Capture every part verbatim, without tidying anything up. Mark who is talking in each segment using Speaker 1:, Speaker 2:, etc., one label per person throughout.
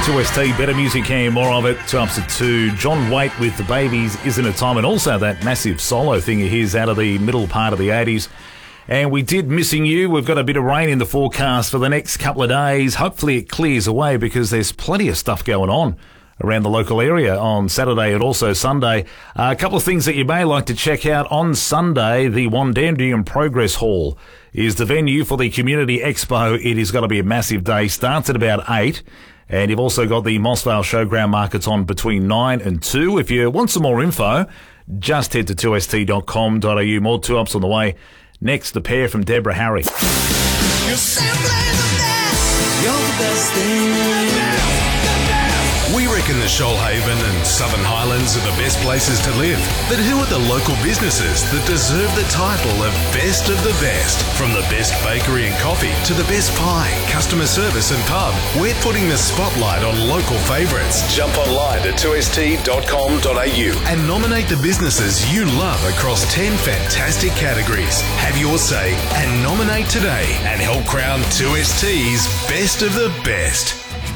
Speaker 1: two S T, better music here, more of it, two ups at two. John Waite with The Babies, Isn't It Time? And also that massive solo thing of his out of the middle part of the eighties. And we did Missing You. We've got a bit of rain in the forecast for the next couple of days. Hopefully it clears away because there's plenty of stuff going on around the local area on Saturday and also Sunday. Uh, a couple of things that you may like to check out. On Sunday, the Wandamdium Progress Hall is the venue for the Community Expo. It is going to be a massive day. Starts at about eight. And you've also got the Mossvale Showground Markets on between nine and two. If you want some more info, just head to two s t dot com dot a u. More two-ups on the way. Next, the pair from Deborah Harry.
Speaker 2: You're simply the best. You're the best thing.
Speaker 3: We reckon the Shoalhaven and Southern Highlands are the best places to live. But who are the local businesses that deserve the title of best of the best? From the best bakery and coffee to the best pie, customer service and pub, we're putting the spotlight on local favourites. Jump online to two s t dot com dot a u and nominate the businesses you love across ten fantastic categories. Have your say and nominate today and help crown two S T's best of the best.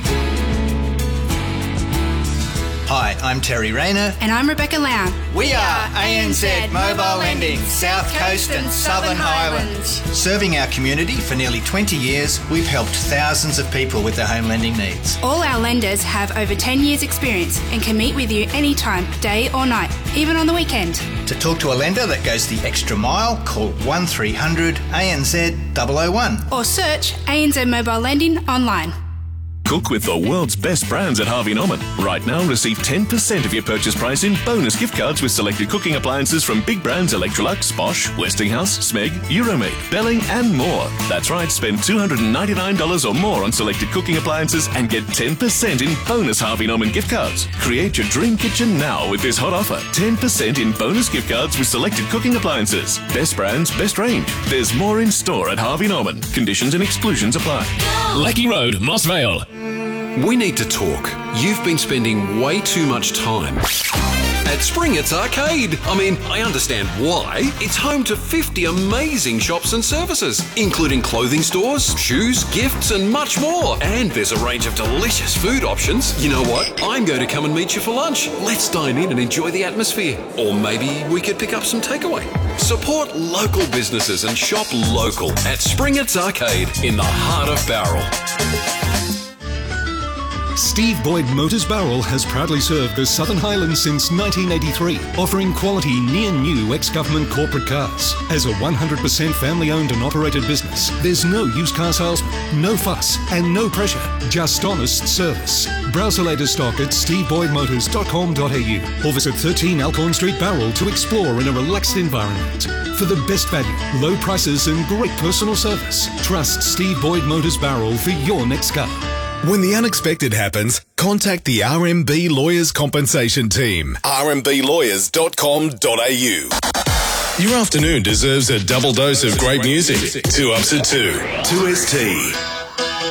Speaker 4: Hi, I'm Terry Rayner.
Speaker 5: And I'm Rebecca Lown.
Speaker 4: We are A N Z Mobile Lending, South Coast and Southern Highlands. Serving our community for nearly twenty years, we've helped thousands of people with their home lending needs.
Speaker 5: All our lenders have over ten years experience and can meet with you anytime, day or night, even on the weekend.
Speaker 4: To talk to a lender that goes the extra mile, call one three hundred A N Z double oh one.
Speaker 5: Or search A N Z Mobile Lending online.
Speaker 6: Cook with the world's best brands at Harvey Norman. Right now, receive ten percent of your purchase price in bonus gift cards with selected cooking appliances from big brands Electrolux, Bosch, Westinghouse, Smeg, Euromaid, Belling and more. That's right, spend two hundred ninety-nine dollars or more on selected cooking appliances and get ten percent in bonus Harvey Norman gift cards. Create your dream kitchen now with this hot offer. ten percent in bonus gift cards with selected cooking appliances. Best brands, best range. There's more in store at Harvey Norman. Conditions and exclusions apply.
Speaker 7: Lecky Road, Mossvale.
Speaker 8: We need to talk. You've been spending way too much time at Springett's Arcade. I mean, I understand why. It's home to fifty amazing shops and services, including clothing stores, shoes, gifts, and much more. And there's a range of delicious food options. You know what? I'm going to come and meet you for lunch. Let's dine in and enjoy the atmosphere. Or maybe we could pick up some takeaway. Support local businesses and shop local at Springett's Arcade in the heart of Bowral.
Speaker 9: Steve Boyd Motors Bowral has proudly served the Southern Highlands since nineteen eighty-three, offering quality near-new ex-government corporate cars. As a one hundred percent family-owned and operated business, there's no used car salesman, no fuss, and no pressure, just honest service. Browse the latest stock at steve boyd motors dot com dot a u or visit thirteen Alcorn Street, Bowral to explore in a relaxed environment. For the best value, low prices and great personal service, trust Steve Boyd Motors Bowral for your next car.
Speaker 3: When the unexpected happens, contact the R M B Lawyers Compensation Team. r m b lawyers dot com dot a u. Your afternoon deserves a double dose of great music. Two ups at two. two S T.